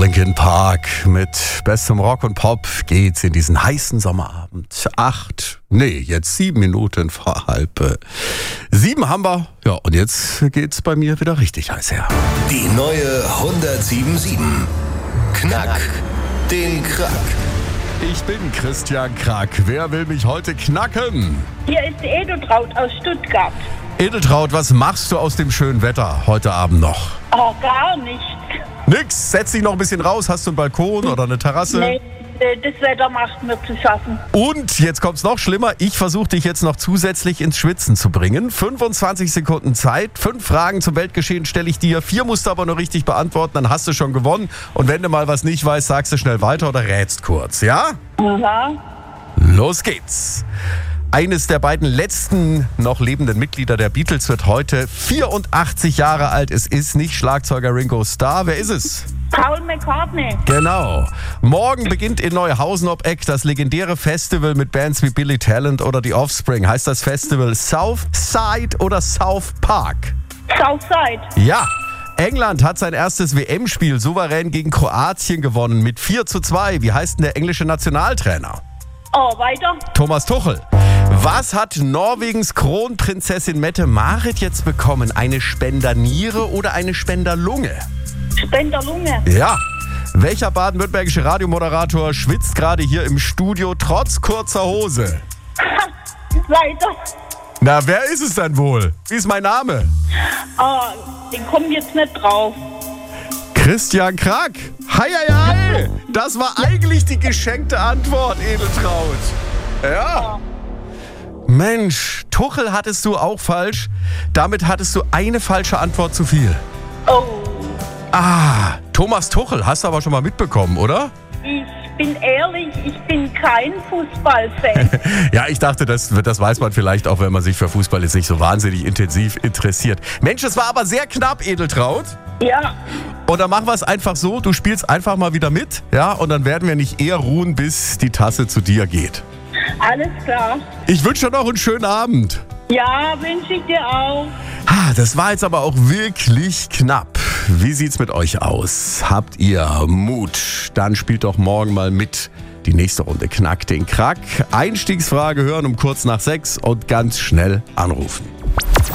Linkin Park mit bestem Rock und Pop geht's in diesen heißen Sommerabend. 7 Minuten vor 6:30 haben wir. Ja, und jetzt geht's bei mir wieder richtig heiß her. Die neue 107.7. Knack den Krack. Ich bin Christian Krack. Wer will mich heute knacken? Hier ist die Edeltraut aus Stuttgart. Edeltraut, was machst du aus dem schönen Wetter heute Abend noch? Oh, gar nichts. Nix, setz dich noch ein bisschen raus. Hast du einen Balkon oder eine Terrasse? Nee, das Wetter macht mir zu schaffen. Und jetzt kommt's noch schlimmer. Ich versuche dich jetzt noch zusätzlich ins Schwitzen zu bringen. 25 Sekunden Zeit. 5 Fragen zum Weltgeschehen stelle ich dir. 4 musst du aber nur richtig beantworten, dann hast du schon gewonnen. Und wenn du mal was nicht weißt, sagst du schnell weiter oder rätst kurz, ja? Ja. Los geht's. Eines der beiden letzten noch lebenden Mitglieder der Beatles wird heute 84 Jahre alt. Es ist nicht Schlagzeuger Ringo Starr. Wer ist es? Paul McCartney. Genau. Morgen beginnt in Neuhausen ob Eck das legendäre Festival mit Bands wie Billy Talent oder The Offspring. Heißt das Festival South Side oder South Park? Southside. Ja. England hat sein erstes WM-Spiel souverän gegen Kroatien gewonnen mit 4:2. Wie heißt denn der englische Nationaltrainer? Oh, weiter. Thomas Tuchel. Was hat Norwegens Kronprinzessin Mette-Marit jetzt bekommen? Eine Spenderniere oder eine Spenderlunge? Spenderlunge. Ja. Welcher baden-württembergische Radiomoderator schwitzt gerade hier im Studio trotz kurzer Hose? Weiter. Na, wer ist es denn wohl? Wie ist mein Name? Oh, den kommen jetzt nicht drauf. Christian Krack. Hei, hei, hei. Das war eigentlich die geschenkte Antwort, Edeltraut. Ja. Mensch, Tuchel hattest du auch falsch. Damit hattest du eine falsche Antwort zu viel. Oh. Thomas Tuchel hast du aber schon mal mitbekommen, oder? Ich bin ehrlich, ich bin kein Fußballfan. Ja, ich dachte, das weiß man vielleicht auch, wenn man sich für Fußball jetzt nicht so wahnsinnig intensiv interessiert. Mensch, es war aber sehr knapp, Edeltraut. Ja. Und dann machen wir es einfach so, du spielst einfach mal wieder mit, ja, und dann werden wir nicht eher ruhen, bis die Tasse zu dir geht. Alles klar. Ich wünsche dir noch einen schönen Abend. Ja, wünsche ich dir auch. Das war jetzt aber auch wirklich knapp. Wie sieht's mit euch aus? Habt ihr Mut? Dann spielt doch morgen mal mit. Die nächste Runde Knack den Krack. Einstiegsfrage hören um kurz nach 6 und ganz schnell anrufen.